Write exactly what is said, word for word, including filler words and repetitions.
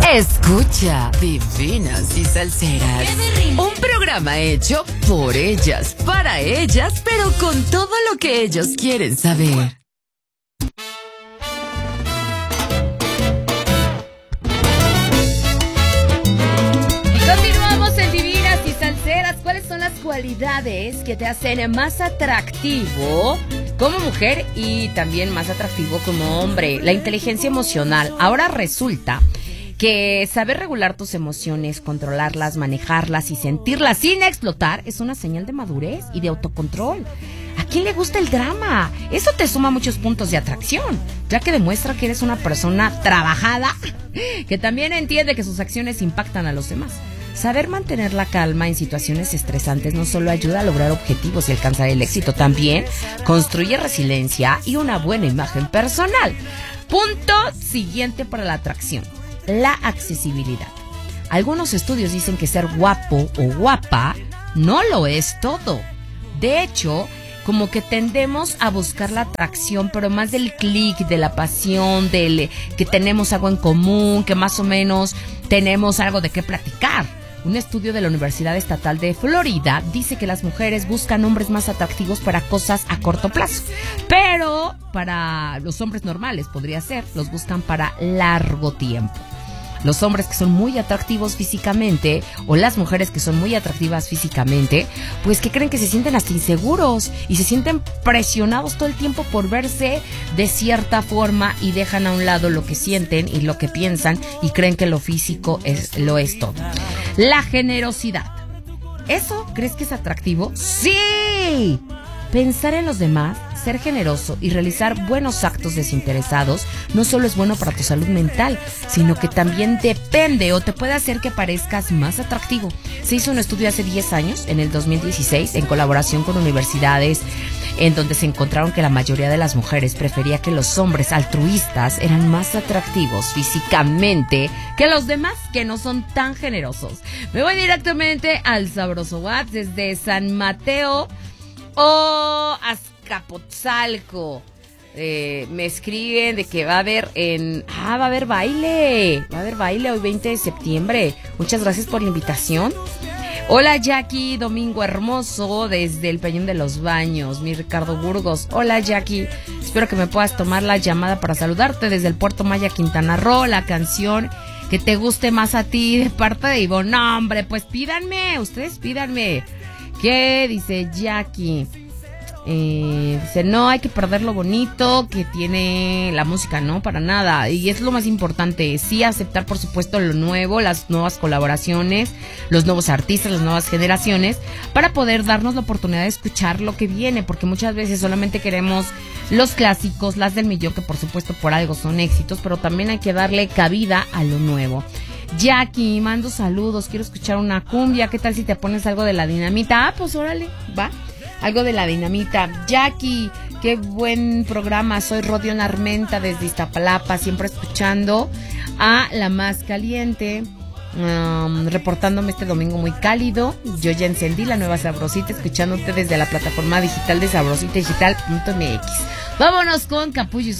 Escucha Divinas y Salseras, un programa hecho por ellas, para ellas, pero con todo lo que ellos quieren saber. ¿Cuáles son las cualidades que te hacen más atractivo como mujer y también más atractivo como hombre? La inteligencia emocional. Ahora resulta que saber regular tus emociones, controlarlas, manejarlas y sentirlas sin explotar es una señal de madurez y de autocontrol. ¿A quién le gusta el drama? Eso te suma muchos puntos de atracción, ya que demuestra que eres una persona trabajada, que también entiende que sus acciones impactan a los demás. Saber mantener la calma en situaciones estresantes no solo ayuda a lograr objetivos y alcanzar el éxito, también construye resiliencia y una buena imagen personal. Punto siguiente para la atracción: la accesibilidad. Algunos estudios dicen que ser guapo o guapa no lo es todo. De hecho, como que tendemos a buscar la atracción, pero más del clic, de la pasión, del que tenemos algo en común, que más o menos tenemos algo de qué platicar. Un estudio de la Universidad Estatal de Florida dice que las mujeres buscan hombres más atractivos para cosas a corto plazo, pero para los hombres normales podría ser, los buscan para largo tiempo. Los hombres que son muy atractivos físicamente o las mujeres que son muy atractivas físicamente, pues que creen que se sienten hasta inseguros y se sienten presionados todo el tiempo por verse de cierta forma y dejan a un lado lo que sienten y lo que piensan y creen que lo físico es, lo es todo. La generosidad. ¿Eso crees que es atractivo? ¡Sí! Pensar en los demás, ser generoso y realizar buenos actos desinteresados no solo es bueno para tu salud mental, sino que también depende o te puede hacer que parezcas más atractivo. Se hizo un estudio hace diez años, en el dos mil dieciséis, en colaboración con universidades, en donde se encontraron que la mayoría de las mujeres prefería que los hombres altruistas eran más atractivos físicamente que los demás que no son tan generosos. Me voy directamente al sabroso WhatsApp desde San Mateo o Azcapotzalco. Eh, me escriben de que va a haber en... Ah, va a haber baile. Va a haber baile hoy veinte de septiembre. Muchas gracias por la invitación. Hola Jackie, domingo hermoso desde el Peñón de los Baños, mi Ricardo Burgos. Hola Jackie, espero que me puedas tomar la llamada para saludarte desde el Puerto Maya, Quintana Roo. La canción que te guste más a ti de parte de Ivonne. No, hombre, pues pídanme, ustedes pídanme. ¿Qué dice Jackie? Eh, dice, no hay que perder lo bonito que tiene la música, no, para nada. Y es lo más importante, sí aceptar por supuesto lo nuevo, las nuevas colaboraciones, los nuevos artistas, las nuevas generaciones, para poder darnos la oportunidad de escuchar lo que viene, porque muchas veces solamente queremos los clásicos, las del millón, que por supuesto por algo son éxitos, pero también hay que darle cabida a lo nuevo. Jackie, mando saludos, quiero escuchar una cumbia, ¿qué tal si te pones algo de La Dinamita? Ah, pues órale, va, algo de La Dinamita. Jackie, qué buen programa, soy Rodion Armenta desde Iztapalapa, siempre escuchando a La Más Caliente, um, reportándome este domingo muy cálido. Yo ya encendí la nueva Sabrosita, escuchándote desde la plataforma digital de sabrosita digital punto m x. Vámonos con Capullo y